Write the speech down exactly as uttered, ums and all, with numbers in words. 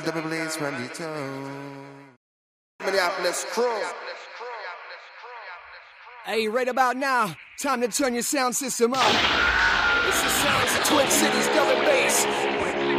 Double Blaze from the town. Minneapolis crew. Hey, right about now, time to turn your sound system up. It's the sounds of Twin Cities Double Bass.